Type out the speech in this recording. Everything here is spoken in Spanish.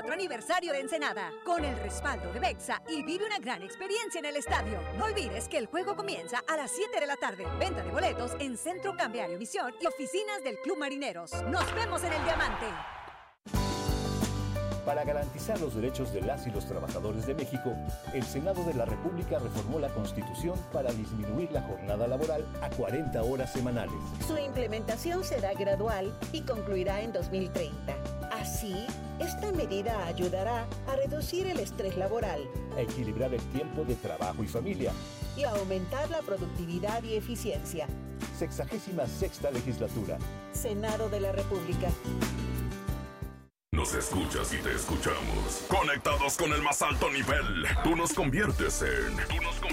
24 aniversario de Ensenada, con el respaldo de Bexa, y vive una gran experiencia en el estadio. No olvides que el juego comienza a las 7 de la tarde. Venta de boletos en Centro Cambiario Visión y oficinas del Club Marineros. Nos vemos en el Diamante. Para garantizar los derechos de las y los trabajadores de México, el Senado de la República reformó la Constitución para disminuir la jornada laboral a 40 horas semanales. Su implementación será gradual y concluirá en 2030. Así, esta medida ayudará a reducir el estrés laboral, a equilibrar el tiempo de trabajo y familia y a aumentar la productividad y eficiencia. 66ª legislatura. Senado de la República. Nos escuchas y te escuchamos. Conectados con el más alto nivel. Tú nos conviertes en